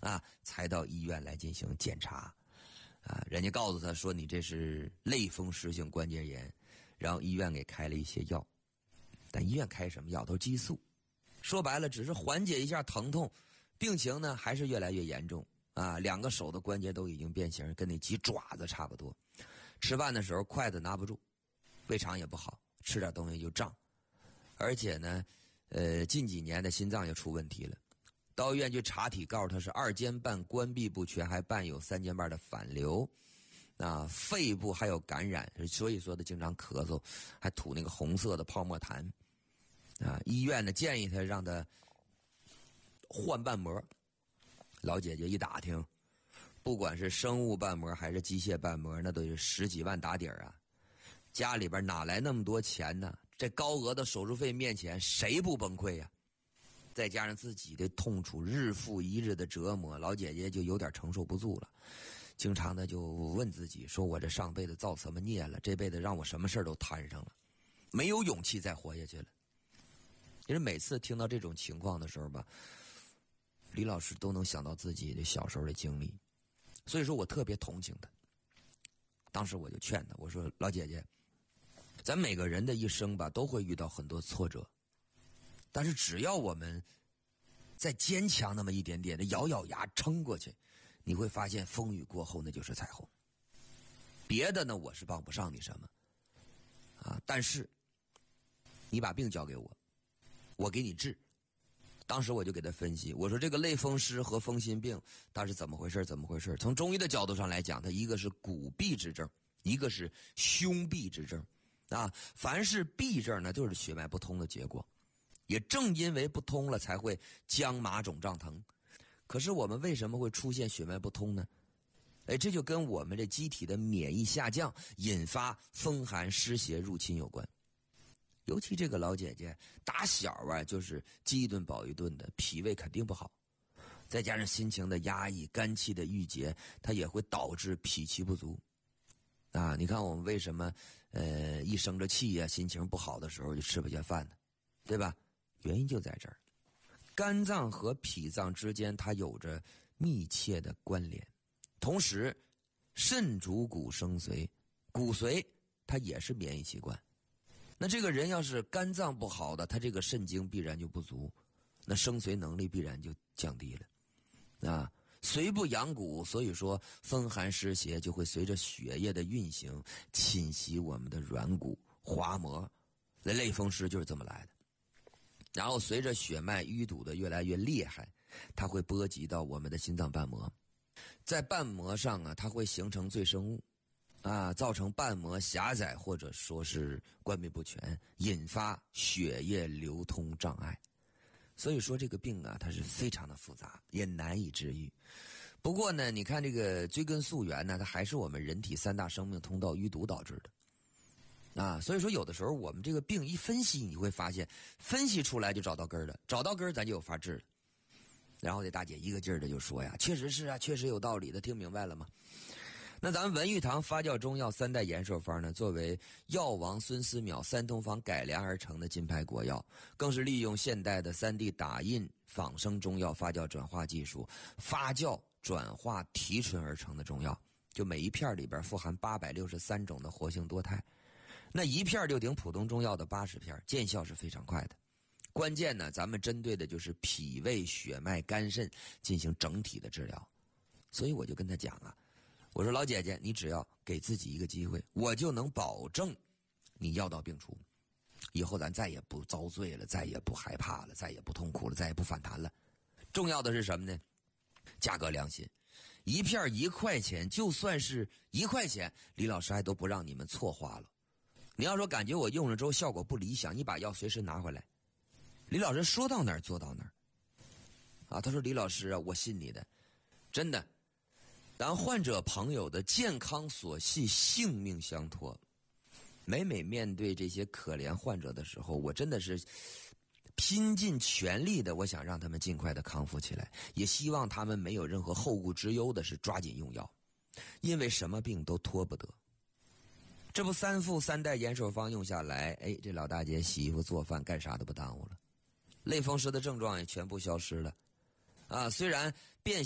才到医院来进行检查。人家告诉他说你这是类风湿性关节炎，然后医院给开了一些药，但医院开什么药都是激素，说白了只是缓解一下疼痛，病情呢还是越来越严重2个手的关节都已经变形，跟那鸡爪子差不多。吃饭的时候筷子拿不住，胃肠也不好，吃点东西就胀，而且呢近几年的心脏也出问题了，到医院去查体，告诉他是二尖瓣关闭不全，还伴有三尖瓣的反流，肺部还有感染，所以说他经常咳嗽，还吐那个红色的泡沫痰。医院呢建议他让他换瓣膜。老姐姐一打听，不管是生物瓣膜还是机械瓣膜，那都是10几万打底儿家里边哪来那么多钱呢？这高额的手术费面前，谁不崩溃呀？再加上自己的痛楚，日复一日的折磨，老姐姐就有点承受不住了，经常的就问自己说：我这上辈子造什么孽了？这辈子让我什么事都摊上了，没有勇气再活下去了。其实每次听到这种情况的时候吧，李老师都能想到自己的小时候的经历，所以说我特别同情他。当时我就劝他，我说：老姐姐，咱每个人的一生吧，都会遇到很多挫折，但是只要我们再坚强那么一点点的咬咬牙撑过去，你会发现风雨过后那就是彩虹。别的呢我是帮不上你什么但是你把病交给我，我给你治。当时我就给他分析，我说这个类风湿和风心病它是怎么回事？从中医的角度上来讲，它一个是骨痹之症，一个是胸痹之症凡是痹症呢就是血脉不通的结果，也正因为不通了才会僵麻肿胀疼。可是我们为什么会出现血脉不通呢？这就跟我们这机体的免疫下降引发风寒湿邪入侵有关。尤其这个老姐姐打小就是饥一顿饱一顿的，脾胃肯定不好，再加上心情的压抑，肝气的郁结，它也会导致脾气不足你看我们为什么一生着气心情不好的时候就吃不下饭呢？对吧？原因就在这儿。肝脏和脾脏之间它有着密切的关联，同时肾主骨生髓，骨髓它也是免疫器官。那这个人要是肝脏不好的，他这个肾精必然就不足，那生髓能力必然就降低了髓不养骨，所以说风寒湿邪就会随着血液的运行侵袭我们的软骨滑膜，类风湿就是这么来的。然后随着血脉淤堵的越来越厉害，它会波及到我们的心脏瓣膜，在瓣膜上它会形成赘生物造成瓣膜狭窄或者说是关闭不全，引发血液流通障碍。所以说这个病它是非常的复杂，也难以治愈。不过呢，你看这个追根溯源呢，它还是我们人体3大生命通道淤堵导致的所以说有的时候我们这个病一分析，你会发现分析出来就找到根了，找到根咱就有法治了。然后这大姐一个劲儿的就说确实是确实有道理的，听明白了吗？那咱们文玉堂发酵中药3代延寿方呢，作为药王孙思邈3通方改良而成的金牌国药，更是利用现代的3D 打印仿生中药发酵转化技术，发酵转化提纯而成的中药。就每一片里边富含863种的活性多肽，那一片就顶普通中药的80片，见效是非常快的。关键呢，咱们针对的就是脾胃、血脉、肝肾进行整体的治疗。所以我就跟他讲我说老姐姐，你只要给自己一个机会，我就能保证你药到病除，以后咱再也不遭罪了，再也不害怕了，再也不痛苦了，再也不反弹了。重要的是什么呢？价格良心，一片1块钱，就算是1块钱，李老师还都不让你们错花了。你要说感觉我用了之后效果不理想，你把药随时拿回来。李老师说到哪儿做到哪儿他说李老师我信你的，真的，咱患者朋友的健康所系，性命相托。每面对这些可怜患者的时候，我真的是拼尽全力的，我想让他们尽快的康复起来，也希望他们没有任何后顾之忧的是抓紧用药，因为什么病都拖不得。这不3副3代延寿方用下来，这老大姐洗衣服做饭干啥都不耽误了，类风湿的症状也全部消失了虽然变